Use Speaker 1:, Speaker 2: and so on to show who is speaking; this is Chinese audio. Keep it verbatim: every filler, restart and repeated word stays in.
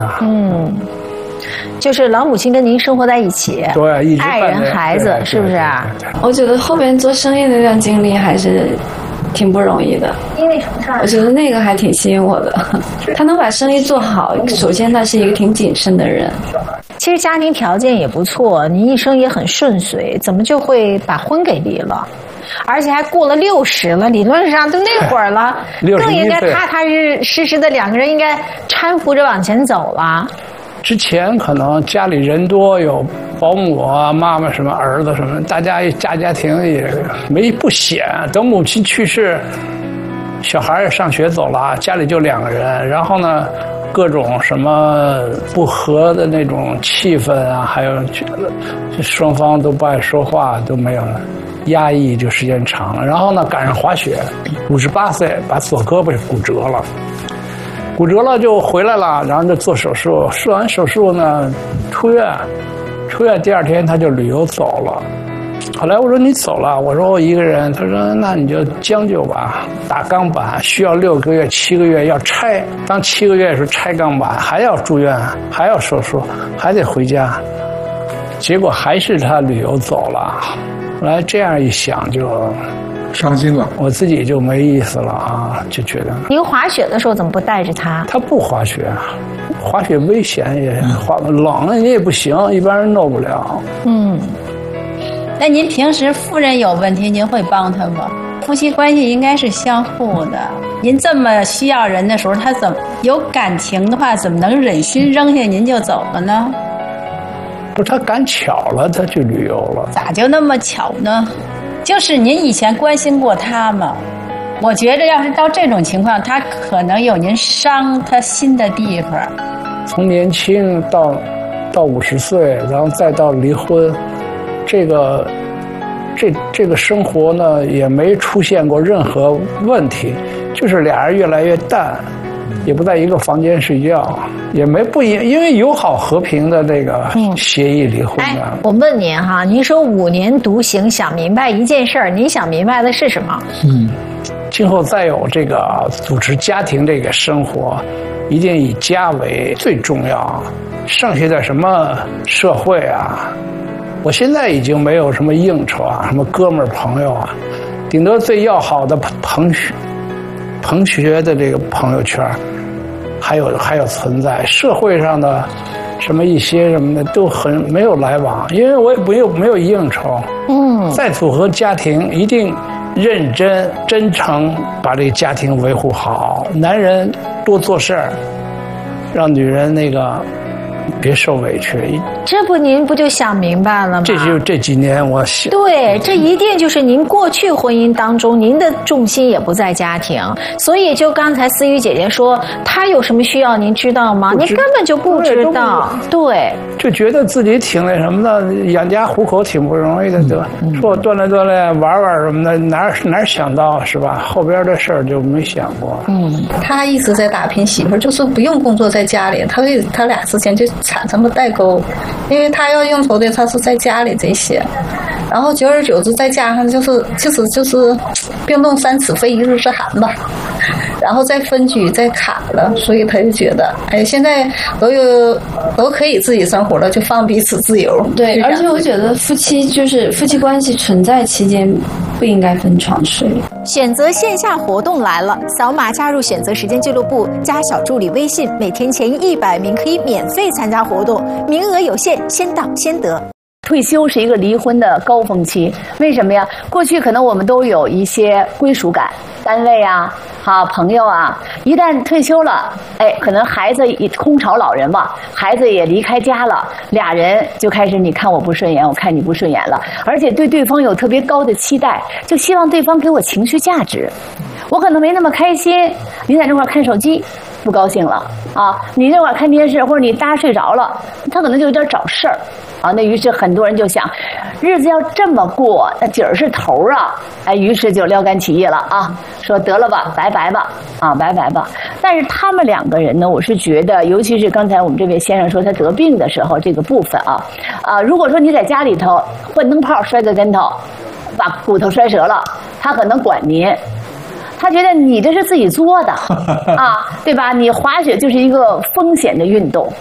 Speaker 1: 嗯，就是老母亲跟您生活在一起，
Speaker 2: 对，一直
Speaker 1: 爱人孩子，是不是啊？
Speaker 3: 我觉得后边做生意的那段经历还是挺不容易的。
Speaker 1: 因为什么事儿？
Speaker 3: 我觉得那个还挺吸引我的。他能把生意做好，首先他是一个挺谨慎的人。
Speaker 1: 其实家庭条件也不错，您一生也很顺遂，怎么就会把婚给离了？而且还过了六十了，理论上都那会儿了，更应该踏踏实实实的两个人应该搀扶着往前走了。
Speaker 2: 之前可能家里人多，有保姆啊、妈妈什么、儿子什么，大家家家庭也没不闲。等母亲去世，小孩也上学走了，家里就两个人，然后呢，各种什么不和的那种气氛啊，还有双方都不爱说话，都没有了。压抑就时间长了，然后呢，赶上滑雪，五十八岁把左胳膊骨折了，骨折了就回来了，然后就做手术，做完手术呢，出院，出院第二天他就旅游走了。后来我说你走了，我说我一个人，他说那你就将就吧，打钢板需要六个月、七个月要拆，当七个月的时候拆钢板，还要住院，还要手术，还得回家，结果还是他旅游走了。后来这样一想就
Speaker 4: 伤心了，
Speaker 2: 我自己就没意思了啊，就觉得
Speaker 1: 您滑雪的时候怎么不带着他？
Speaker 2: 他不滑雪，滑雪危险也滑冷你也不行，一般人弄不了。
Speaker 5: 嗯，那您平时夫人有问题，您会帮他吗？夫妻关系应该是相互的。您这么需要人的时候，他怎么有感情的话，怎么能忍心扔下您就走了呢？
Speaker 2: 不是他赶巧了，他去旅游了。
Speaker 5: 咋就那么巧呢？就是您以前关心过他吗？我觉着要是到这种情况，他可能有您伤他心的地方。
Speaker 2: 从年轻到到五十岁，然后再到离婚，这个这这个生活呢也没出现过任何问题，就是俩人越来越淡。也不在一个房间睡觉，也没不因因为友好和平的这个协议离婚的、嗯
Speaker 1: 哎。我问您哈，您说五年独行，想明白一件事儿，您想明白的是什么？
Speaker 2: 嗯，今后再有这个组织家庭这个生活，一定以家为最重要。剩下的什么社会啊，我现在已经没有什么应酬啊，什么哥们儿朋友啊，顶多最要好的朋学。同学的这个朋友圈还有还有存在，社会上的什么一些什么的都很没有来往，因为我也没有没有应酬。嗯，再组合家庭一定认真真诚把这个家庭维护好，男人多做事儿，让女人那个别受委屈。
Speaker 1: 这不您不就想明白了吗？
Speaker 2: 这就这几年我想，
Speaker 1: 对，这一定就是您过去婚姻当中，您的重心也不在家庭，所以就刚才思雨姐姐说，她有什么需要您知道吗？您根本就不知道，对，
Speaker 2: 就觉得自己挺那什么的，养家糊口挺不容易的，得、嗯、说我锻炼锻炼，玩玩什么的，哪哪想到是吧？后边的事儿就没想过。
Speaker 6: 嗯，他一直在打拼，媳妇就是不用工作在家里，他他俩之间就产生了代沟。因为他要应酬的他是在家里这些，然后久而久之再加上就是就是就是冰冻三尺非一日之寒吧，然后再分居再卡了，所以他就觉得哎，现在都有都可以自己生活了，就放彼此自由。
Speaker 3: 对，而且我觉得夫妻就是夫妻关系存在期间不应该分床睡。
Speaker 7: 选择线下活动来了，扫码加入选择时间俱乐部，加小助理微信，每天前一百名可以免费参加活动，名额有限，先到先得。
Speaker 8: 退休是一个离婚的高峰期，为什么呀？过去可能我们都有一些归属感，单位啊、好朋友啊，一旦退休了，哎，可能孩子也空巢老人嘛，孩子也离开家了，俩人就开始你看我不顺眼，我看你不顺眼了，而且对对方有特别高的期待，就希望对方给我情绪价值。我可能没那么开心，你在这块看手机不高兴了啊，你这块看电视或者你搭睡着了，他可能就有点找事儿啊。那于是很多人就想，日子要这么过，那景儿是头啊，哎，于是就撩干起义了啊，说得了吧，拜拜吧，啊，拜拜吧。但是他们两个人呢，我是觉得，尤其是刚才我们这位先生说他得病的时候这个部分啊，啊，如果说你在家里头换灯泡摔个跟头，把骨头摔折了，他可能管您。 他觉得你这是自己作的啊，对吧？你滑雪就是一个风险的运动